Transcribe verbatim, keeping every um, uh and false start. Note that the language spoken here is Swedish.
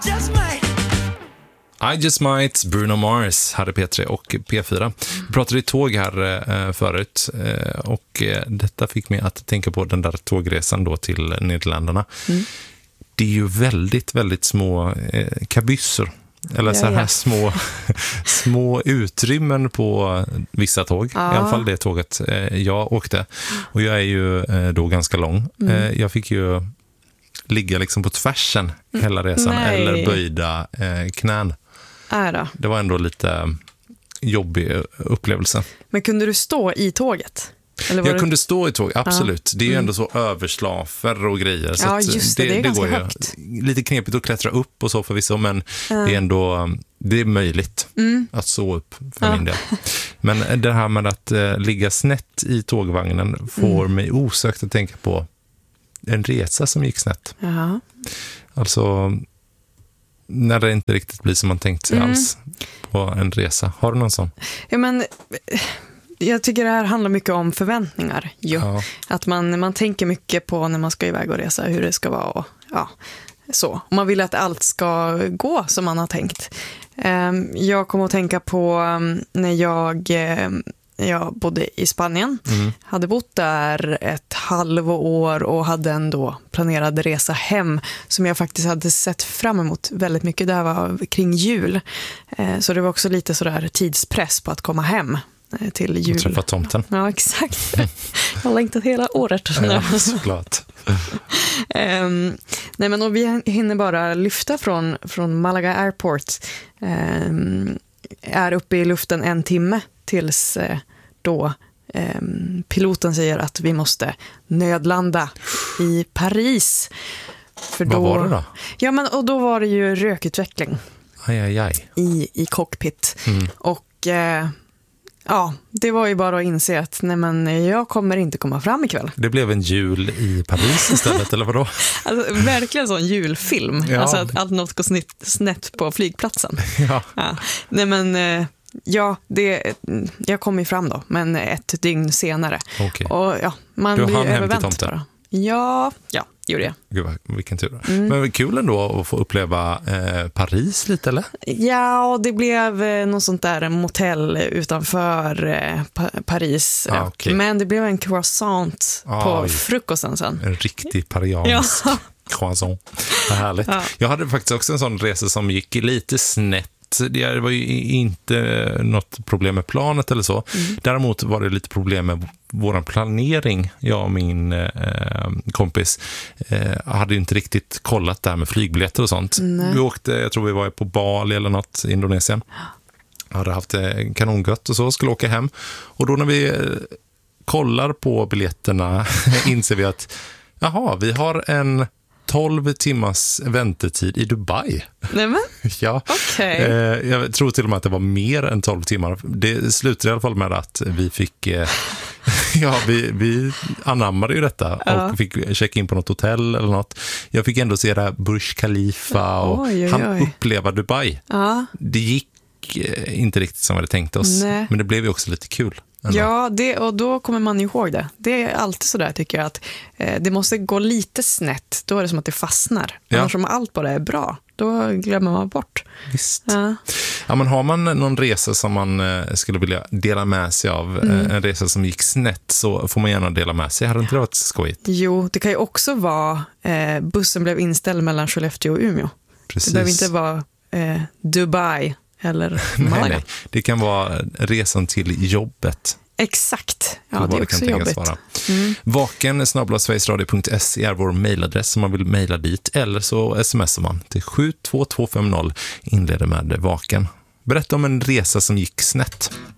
just might. I Just Might, Bruno Mars, hade P tre och P fyra. Vi pratade i tåg här eh, förut eh, och eh, detta fick mig att tänka på den där tågresan då till Nederländerna. Mm. Det är ju väldigt, väldigt små eh, kabysser. Eller så här ja, ja. små, små utrymmen på vissa tåg. Ja. I alla fall det tåget eh, jag åkte. Och jag är ju eh, då ganska lång. Mm. Eh, jag fick ju ligga liksom på tvärsen hela resan. Nej. Eller böjda eh, knän. Ära. Det var ändå lite jobbig upplevelse. Men kunde du stå i tåget? Eller var jag det... kunde stå i tåg, absolut. Ja. Det är ju mm. ändå så överslafer och grejer. Så ja, just det, det, det är det ganska går högt. Ju, lite knepigt att klättra upp och så förvisso, men ja. det är ändå det är möjligt mm. att så upp för ja. min del. Men det här med att uh, ligga snett i tågvagnen får mm. mig osökt att tänka på en resa som gick snett. Jaha. Alltså när det inte riktigt blir som man tänkt sig mm. alls på en resa. Har du någon sån? Ja, men jag tycker det här handlar mycket om förväntningar. Jo. Ja. Att man, man tänker mycket på när man ska iväg och resa, hur det ska vara. Och, ja, så. Och man vill att allt ska gå som man har tänkt. Jag kommer att tänka på när jag... Jag bodde i Spanien, mm. hade bott där ett halvår och hade en då planerad resa hem som jag faktiskt hade sett fram emot väldigt mycket. Det här var kring jul, så det var också lite sådär tidspress på att komma hem till jul. Och träffa tomten. Ja, exakt. Jag har längtat hela året. Ja, såklart. um, nej, men och vi hinner bara lyfta från, från Malaga Airport. Um, är uppe i luften en timme tills eh, då eh, piloten säger att vi måste nödlanda i Paris. För då, vad var det då? Ja, men och då var det ju rökutveckling aj, aj, aj. I, i cockpit. Mm. Och eh, ja, det var ju bara att inse att nej, men jag kommer inte komma fram ikväll. Det blev en jul i Paris istället, eller vadå? Alltså, verkligen sån julfilm. Ja. Alltså att allt något går snett, snett på flygplatsen. Ja. Ja. Nej, men... Eh, Ja, det, jag kom ju fram då, men ett dygn senare. Okay. Och ja, man du blir hann övervänt hem till tomten? Bara. Ja, ja, gjorde jag. Gud, vilken tur. Mm. Men kul ändå att få uppleva eh, Paris lite, eller? Ja, det blev eh, något sånt där motell utanför eh, pa- Paris. Ah, okay. Men det blev en croissant ah, på oj. frukosten sen. En riktig pariansk ja. croissant. Vad härligt. Ja. Jag hade faktiskt också en sån resa som gick lite snett. Det var ju inte något problem med planet eller så. Mm. Däremot var det lite problem med vår planering. Jag och min eh, kompis eh, hade inte riktigt kollat där med flygbiljetter och sånt. Nej. Vi åkte, jag tror vi var på Bali eller något i Indonesien. Jag hade haft eh, kanongött och så, skulle åka hem. Och då när vi eh, kollar på biljetterna inser vi att jaha, vi har en tolv timmars väntetid i Dubai. Nämen? Ja. Okay. Eh, jag tror till och med att det var mer än tolv timmar. Det slutade i alla fall med att vi fick eh, ja, vi, vi anammade ju detta ja. och fick checka in på något hotell eller något. Jag fick ändå se det här Burj Khalifa och oj, oj, oj. han uppleva Dubai. Ja. Det gick eh, inte riktigt som vi hade tänkt oss. Nej. Men det blev ju också lite kul. Ändå. Ja, det, och då kommer man ihåg det. Det är alltid så där tycker jag att eh, det måste gå lite snett. Då är det som att det fastnar. Ja. Annars om allt bara är bra, då glömmer man bort. Visst. Ja. Ja, men har man någon resa som man eh, skulle vilja dela med sig av, mm. eh, en resa som gick snett, så får man gärna dela med sig. Hade inte det varit skojigt? Jo, det kan ju också vara eh, bussen blev inställd mellan Skellefteå och Umeå. Precis. Det behöver inte vara eh, Dubai eller Malaga. Nej, nej. Det kan vara resan till jobbet. Exakt. Ja, det är också jobbigt. Mm. Vaken snabel-a sverigesradio punkt se är vår mejladress som man vill mejla dit. Eller så smsar man till sju två två fem noll. Inleder med Vaken. Berätta om en resa som gick snett.